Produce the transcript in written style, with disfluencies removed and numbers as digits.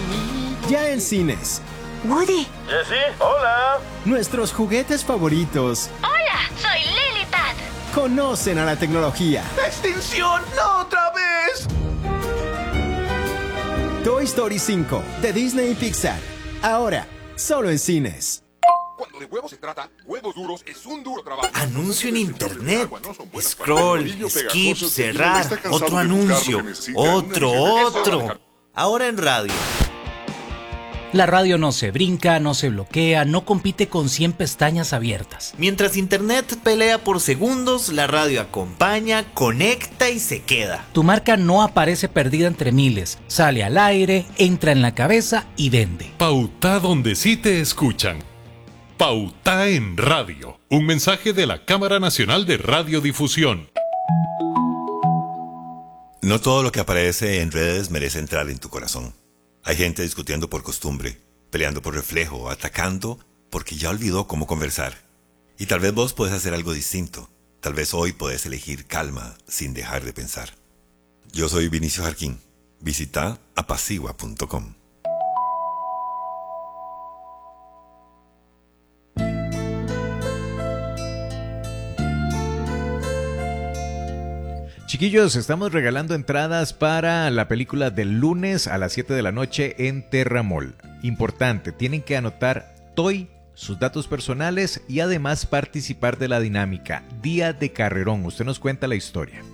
Ya en cines, Woody. Jessie, hola. nuestros juguetes favoritos Hola, soy Lily Pad. conocen a la tecnología. ¡Extinción! ¡No otra vez! Toy Story 5 de Disney y Pixar. Ahora, solo en cines. Cuando de huevos se trata, Huevos Duros es un duro trabajo. Anuncio en internet. Scroll, skip, cerrar. Otro anuncio. Otro. Ahora en radio. La radio no se brinca, no se bloquea, no compite con 100 pestañas abiertas. Mientras internet pelea por segundos, la radio acompaña, conecta y se queda. Tu marca no aparece perdida entre miles, sale al aire, entra en la cabeza y vende. Pauta donde sí te escuchan. Pauta en radio. Un mensaje de la Cámara Nacional de Radiodifusión. No todo lo que aparece en redes merece entrar en tu corazón. Hay gente discutiendo por costumbre, peleando por reflejo, atacando porque ya olvidó cómo conversar. Y tal vez vos podés hacer algo distinto. Tal vez hoy podés elegir calma sin dejar de pensar. Yo soy Vinicio Jarquín. Visita apacigua.com. Chiquillos, estamos regalando entradas para la película del lunes a las 7 de la noche en Terramol. Importante, tienen que anotar TOY, sus datos personales y además participar de la dinámica Día de Carrerón. Usted nos cuenta la historia.